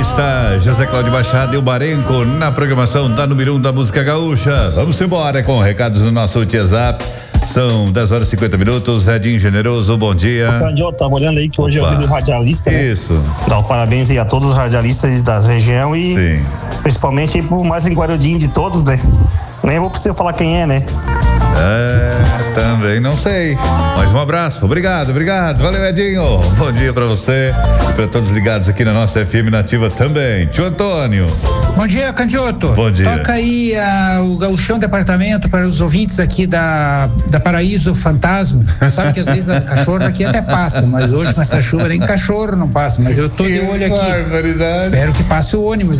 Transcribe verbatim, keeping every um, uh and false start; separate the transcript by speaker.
Speaker 1: está José Cláudio Machado e o Barenco na programação da número um da música gaúcha. Vamos embora com recados no nosso WhatsApp. São dez horas e cinquenta minutos. Edinho Generoso, bom dia.
Speaker 2: Eu tava olhando aí que hoje Opa. é o dia do radialista, né?
Speaker 1: Isso.
Speaker 2: Dá os parabéns aí a todos os radialistas da região e
Speaker 1: Sim.
Speaker 2: principalmente aí pro mais enguarudinho de todos, né? Nem vou precisar falar quem é, né?
Speaker 1: É, também não sei. Mas um abraço, obrigado, obrigado. Valeu, Edinho. Bom dia pra você, pra todos ligados aqui na nossa F M Nativa também. Tio Antônio.
Speaker 3: Bom dia, Candioto.
Speaker 1: Bom dia.
Speaker 3: Toca aí uh, o Gauchão Departamento para os ouvintes aqui da, da Paraíso Fantasma. Sabe que às vezes a cachorro aqui até passa, mas hoje com essa chuva nem cachorro não passa, mas eu tô de olho aqui. Espero que passe o ônibus.